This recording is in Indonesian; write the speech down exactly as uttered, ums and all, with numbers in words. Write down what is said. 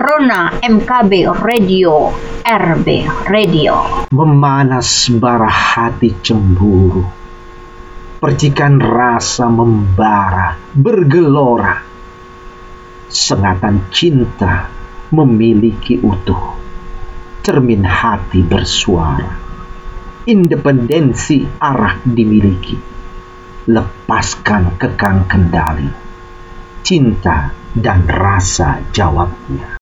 Corona M K B Radio, R B Radio. Memanas bara hati cemburu, percikan rasa membara bergelora, sengatan cinta memiliki utuh, cermin hati bersuara, independensi arah dimiliki, lepaskan kekang kendali, cinta dan rasa jawabnya.